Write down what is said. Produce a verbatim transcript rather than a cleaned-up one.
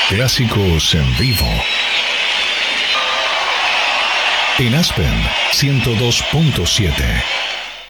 Clásicos en vivo. En Aspen ciento dos punto siete.